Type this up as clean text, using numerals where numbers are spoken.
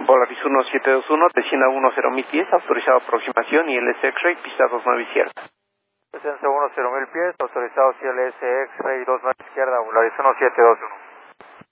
Volaris 1721, descienda 10 mil pies, autorizado aproximación, ILS X-Ray, pista 29 izquierda. Descenso 10 mil pies, autorizado ILS X-Ray 29 izquierda, Volaris 1721.